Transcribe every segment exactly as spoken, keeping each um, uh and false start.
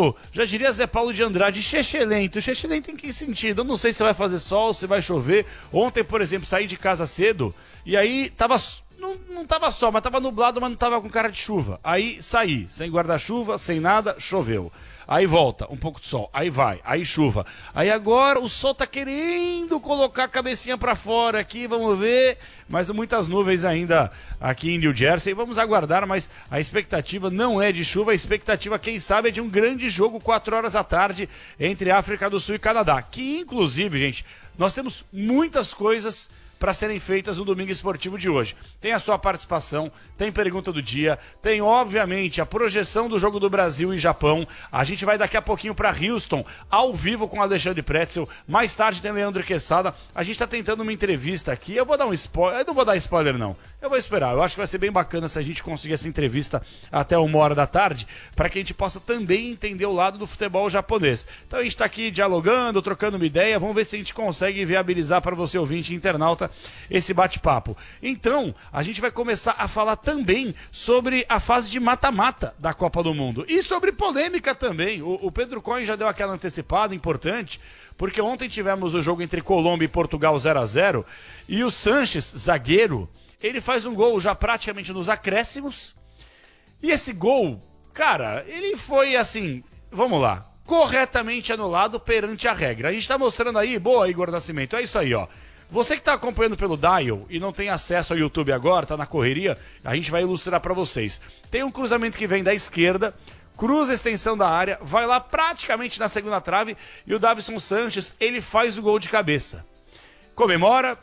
tempo, já diria Zé Paulo de Andrade, xexelento. Xexelento em que sentido? Eu não sei se vai fazer sol, se vai chover. Ontem, por exemplo, saí de casa cedo e aí tava... Não, não tava sol, mas tava nublado, mas não tava com cara de chuva. Aí saí, sem guarda-chuva, sem nada, choveu. Aí volta, um pouco de sol, aí vai, aí chuva. Aí agora o sol tá querendo colocar a cabecinha pra fora aqui, vamos ver. Mas muitas nuvens ainda aqui em New Jersey. Vamos aguardar, mas a expectativa não é de chuva. A expectativa, quem sabe, é de um grande jogo, quatro horas da tarde, entre África do Sul e Canadá. Que, inclusive, gente, nós temos muitas coisas para serem feitas no Domingo Esportivo de hoje. Tem a sua participação, tem pergunta do dia, tem obviamente a projeção do jogo do Brasil e Japão. A gente vai daqui a pouquinho para Houston, ao vivo com Alexandre Pretzel. Mais tarde tem Leandro Quesada. A gente está tentando uma entrevista aqui. Eu vou dar um spoiler, eu não vou dar spoiler não. Eu vou esperar. Eu acho que vai ser bem bacana se a gente conseguir essa entrevista até uma hora da tarde, para que a gente possa também entender o lado do futebol japonês. Então a gente está aqui dialogando, trocando uma ideia. Vamos ver se a gente consegue viabilizar para você ouvinte internauta esse bate-papo. Então, a gente vai começar a falar também sobre a fase de mata-mata da Copa do Mundo. E sobre polêmica também. O, o Pedro Cohen já deu aquela antecipada importante, porque ontem tivemos o jogo entre Colômbia e Portugal zero a zero, e o Sanches, zagueiro, ele faz um gol já praticamente nos acréscimos. E esse gol, cara, ele foi assim, vamos lá, corretamente anulado perante a regra. A gente tá mostrando aí, boa, Igor Nascimento, é isso aí, ó. Você que está acompanhando pelo Dial e não tem acesso ao YouTube agora, está na correria, a gente vai ilustrar para vocês. Tem um cruzamento que vem da esquerda, cruza a extensão da área, vai lá praticamente na segunda trave e o Davinson Sanches, ele faz o gol de cabeça. Comemora,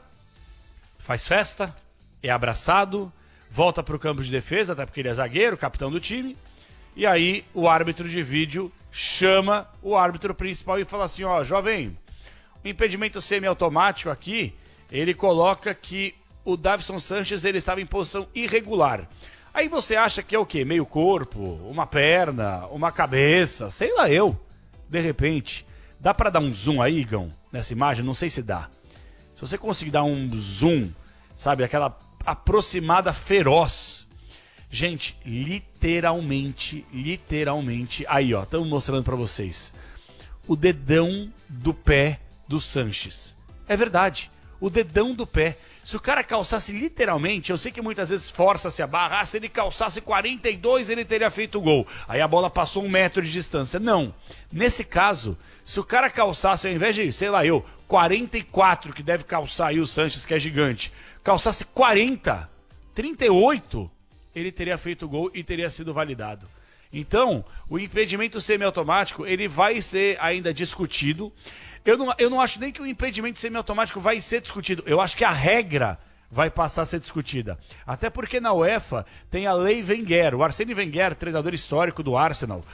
faz festa, é abraçado, volta para o campo de defesa, até porque ele é zagueiro, capitão do time, e aí o árbitro de vídeo chama o árbitro principal e fala assim, ó, jovem... O impedimento semiautomático aqui, ele coloca que o Davinson Sanches ele estava em posição irregular. Aí você acha que é o quê? Meio corpo, uma perna, uma cabeça, sei lá eu. De repente, dá para dar um zoom aí, Igão, nessa imagem? Não sei se dá. Se você conseguir dar um zoom, sabe, aquela aproximada feroz. Gente, literalmente, literalmente, aí ó, estamos mostrando para vocês. O dedão do pé do Sanches. É verdade, o dedão do pé. Se o cara calçasse literalmente, eu sei que muitas vezes força-se a barra, ah, se ele calçasse quarenta e dois ele teria feito o gol. Aí a bola passou um metro de distância. Não, nesse caso, se o cara calçasse, ao invés de, sei lá eu, quarenta e quatro, que deve calçar aí o Sanches, que é gigante, calçasse quarenta, trinta e oito, ele teria feito o gol e teria sido validado. Então, o impedimento semiautomático, ele vai ser ainda discutido. Eu não, eu não acho nem que o impedimento semiautomático vai ser discutido. Eu acho que a regra vai passar a ser discutida. Até porque na UEFA tem a Lei Wenger. O Arsene Wenger, treinador histórico do Arsenal,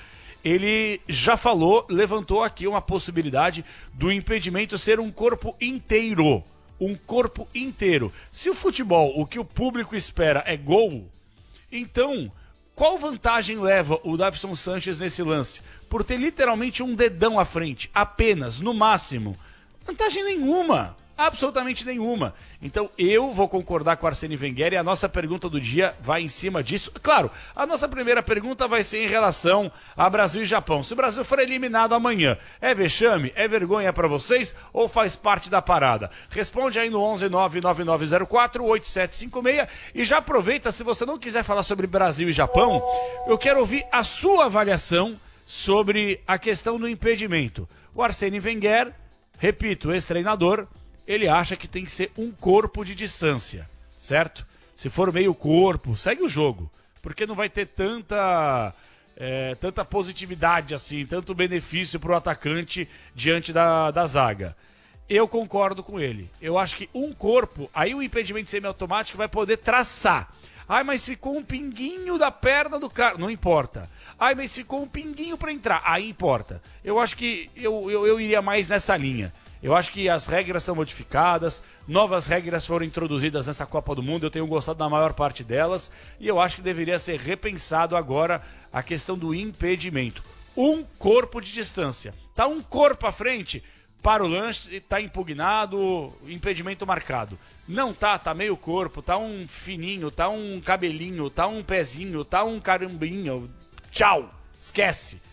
ele já falou, levantou aqui uma possibilidade do impedimento ser um corpo inteiro. Um corpo inteiro. Se o futebol, o que o público espera é gol, então... Qual vantagem leva o Davinson Sanches nesse lance? Por ter literalmente um dedão à frente, apenas, no máximo. Vantagem nenhuma, absolutamente nenhuma. Então eu vou concordar com o Arsene Wenger e a nossa pergunta do dia vai em cima disso. Claro, a nossa primeira pergunta vai ser em relação a Brasil e Japão. Se o Brasil for eliminado amanhã, é vexame, é vergonha para vocês ou faz parte da parada? Responde aí no onze nove nove nove zero quatro oito sete cinco seis e já aproveita, se você não quiser falar sobre Brasil e Japão, eu quero ouvir a sua avaliação sobre a questão do impedimento. O Arsene Wenger, repito, ex-treinador, ele acha que tem que ser um corpo de distância, certo? Se for meio corpo, segue o jogo, porque não vai ter tanta, é, tanta positividade assim, tanto benefício para o atacante diante da, da zaga. Eu concordo com ele. Eu acho que um corpo, aí o impedimento semiautomático vai poder traçar. Ai, mas ficou um pinguinho da perna do cara. Não importa. Ai, mas ficou um pinguinho para entrar. Aí importa. Eu acho que eu, eu, eu iria mais nessa linha. Eu acho que as regras são modificadas, novas regras foram introduzidas nessa Copa do Mundo, eu tenho gostado da maior parte delas, e eu acho que deveria ser repensado agora a questão do impedimento. Um corpo de distância. Tá um corpo à frente, para o lance, tá impugnado, impedimento marcado. Não tá, tá meio corpo, tá um fininho, tá um cabelinho, tá um pezinho, tá um carambinho. Tchau, esquece.